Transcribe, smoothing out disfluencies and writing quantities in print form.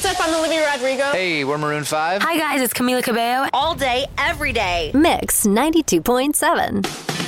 up? I'm Olivia Rodrigo. Hey, we're Maroon 5. Hi guys, it's Camila Cabello. All day, every day. Mix 92.7.